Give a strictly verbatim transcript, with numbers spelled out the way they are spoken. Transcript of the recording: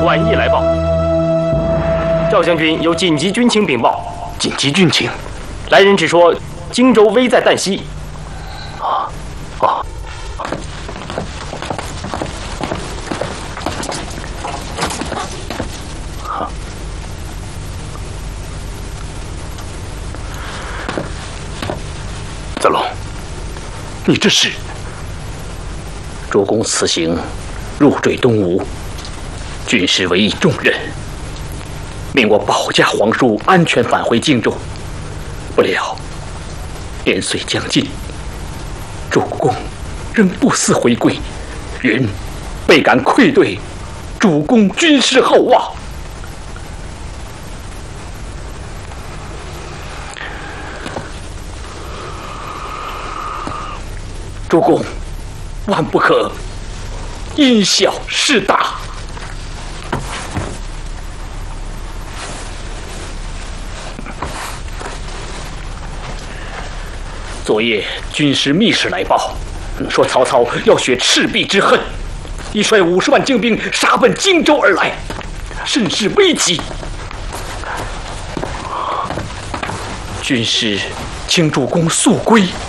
管驿来报，赵将军有紧急军情禀报。 紧急军情， 来人只说荆州危在旦夕。 啊，啊。 子龙，你这是？主公此行入赘东吴，军师委以重任，命我保驾皇叔安全返回荆州。不料年岁将近，主公仍不思回归，云倍感愧对主公军师厚望。 主公，万不可因小失大。昨夜军师密使来报，说曹操要雪赤壁之恨，已率五十万精兵杀奔荆州而来，甚是危急。军师请主公速归。